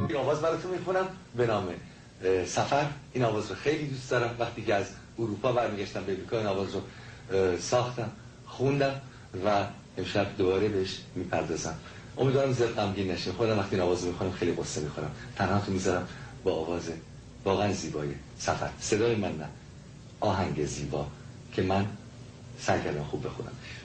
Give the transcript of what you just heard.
این آواز براتون میخونم به نام سفر. این آواز رو خیلی دوست دارم. وقتی که از اروپا برمیگشتم به امریکا این آواز رو ساختم، خوندم و امشب دوباره بهش میپردازم. امیدوارم زیاد غمگین نشین. خودم وقتی این آواز رو میخونم خیلی قصه میخورم. تنها تو میذارم با آواز واقعا زیبای سفر. صدای من نه، آهنگ زیبا که من سعی کردم خوب بخونم.